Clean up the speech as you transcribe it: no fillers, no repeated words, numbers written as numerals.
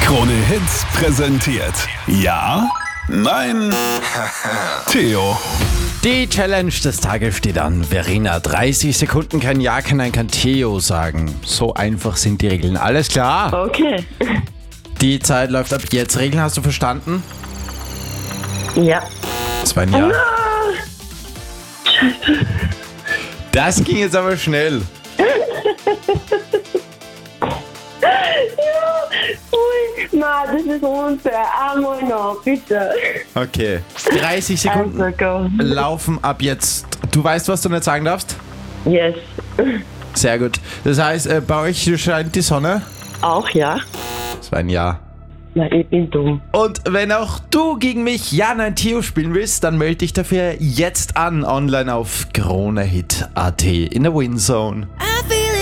Krone Hits präsentiert. Ja? Nein? Theo. Die Challenge des Tages steht an. Verena, 30 Sekunden kein Ja, kein Nein, kann Theo sagen. So einfach sind die Regeln. Alles klar? Okay. Die Zeit läuft ab jetzt. Regeln hast du verstanden? Ja. Das war ein Ja. Das ging jetzt aber schnell. Ui, Mann, das ist unfair. Einmal noch, bitte. Okay. 30 Sekunden Also, go. laufen ab jetzt. Du weißt, was du nicht sagen darfst? Yes. Sehr gut. Das heißt, bei euch scheint die Sonne? Auch ja? Das war ein Ja. Na, ich bin dumm. Und wenn auch du gegen mich Ja, Nein, Theo spielen willst, dann melde dich dafür jetzt an, online auf KroneHit.at in der WinZone. I feel